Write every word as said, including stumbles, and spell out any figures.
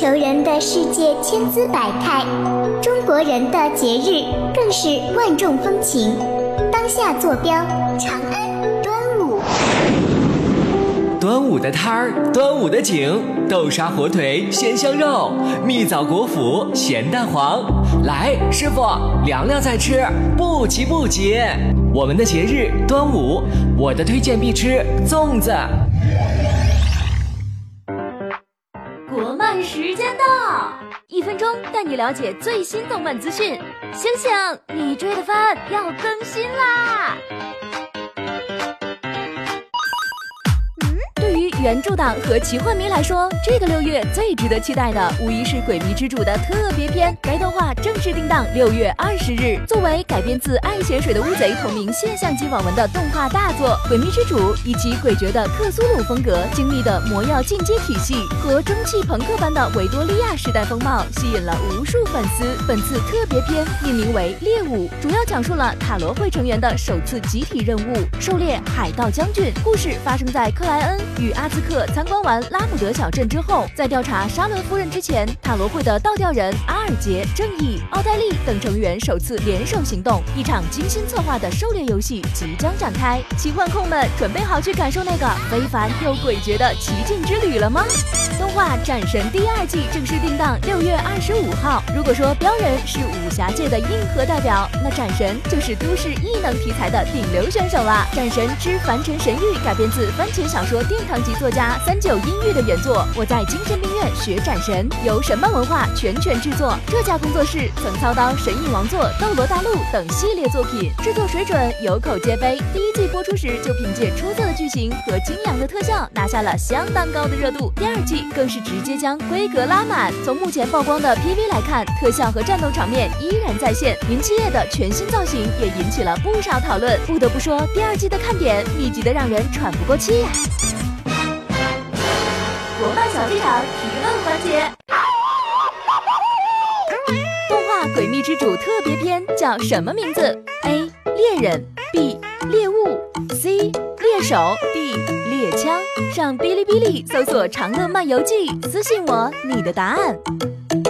球人的世界千姿百态，中国人的节日更是万众风情。当下坐标长安端午。 端午的摊儿，端午的景，豆沙火腿鲜香肉，蜜枣果脯咸蛋黄。来，师傅，凉凉再吃，不急不急。我们的节日端午，我的推荐必吃粽子。 国漫时间到，一分钟带你了解最新动漫资讯。醒醒，你追的番要更新啦！对于原著党和奇幻迷来说，这个六月最值得期待的无疑是《诡秘之主》的特别篇。该动画正式定档六月二十日。作为改编自爱咸水的乌贼同名现象级网文的动画大作，《诡秘之主》以其诡谲的克苏鲁风格、精密的魔药进阶体系和中气朋克般的维多利亚时代风貌，吸引了无数粉丝。本次特别篇命名为《猎舞》，主要讲述了塔罗会成员的首次集体任务——狩猎海盗将军。故事发生在克莱恩与阿兹克参观完拉姆德小镇之后，在调查沙伦夫人之前，塔罗会的倒吊人阿尔杰、正义、奥黛丽等成员首次联手行动，一场精心策划的狩猎游戏即将展开。奇幻控们准备好去感受那个非凡又诡谲的奇境之旅了吗？动画《战神》第二季正式定档六月二十五号。如果说标人是武侠界的硬核代表，那战神就是都市异能题材的顶流选手啦。战神之凡尘神域改编自番茄小说殿堂级作家三九阴郁的原作。我在精神病院学战神，由神漫文化全权制作。这家工作室曾操刀《神隐王座》《斗罗大陆》等系列作品，制作水准有口皆碑。第一季播出时就凭借出色的剧情和精良的特效拿下了相当高的热度，第二季更是直接将规格拉满。从目前曝光的 P V 来看，特效和战斗场面依然在线，云七叶的全新造型也引起了不少讨论。不得不说，第二季的看点密集的让人喘不过气呀、啊！国漫小剧场提问环节，动画《诡秘之主》特别篇叫什么名字 ？A. 猎人 B. 猎物 C. 猎手 D. 猎枪。上哔哩哔哩搜索《长乐漫游记》，私信我你的答案。